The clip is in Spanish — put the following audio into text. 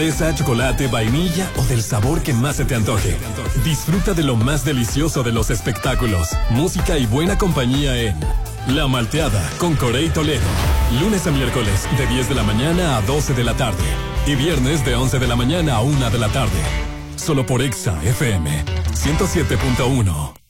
Fresa, chocolate, vainilla o del sabor que más se te antoje. Disfruta de lo más delicioso de los espectáculos, música y buena compañía en La Malteada con Corey Toledo. Lunes a miércoles de 10 de la mañana a 12 de la tarde. Y viernes de 11 de la mañana a 1 de la tarde. Solo por Exa FM 107.1.